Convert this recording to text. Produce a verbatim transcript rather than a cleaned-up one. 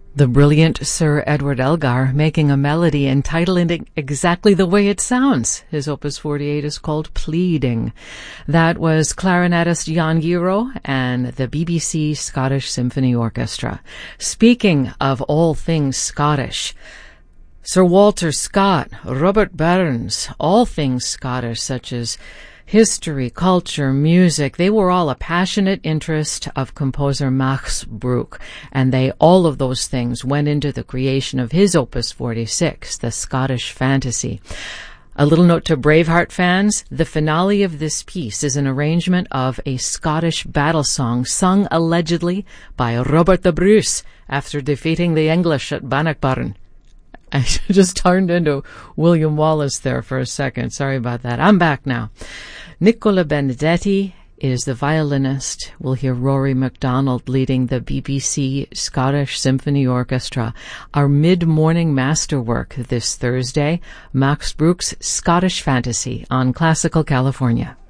The brilliant Sir Edward Elgar making a melody and titling it exactly the way it sounds. His Opus forty-eight is called Pleading. That was clarinetist Jan Giro and the B B C Scottish Symphony Orchestra. Speaking of all things Scottish, Sir Walter Scott, Robert Burns, all things Scottish such as history, culture, music, they were all a passionate interest of composer Max Bruch, and they, all of those things went into the creation of his Opus forty-six, the Scottish Fantasy. A little note to Braveheart fans, the finale of this piece is an arrangement of a Scottish battle song sung allegedly by Robert the Bruce after defeating the English at Bannockburn. I just turned into William Wallace there for a second. Sorry about that. I'm back now. Nicola Benedetti is the violinist. We'll hear Rory MacDonald leading the B B C Scottish Symphony Orchestra. Our mid-morning masterwork this Thursday, Max Bruch's Scottish Fantasy on Classical California.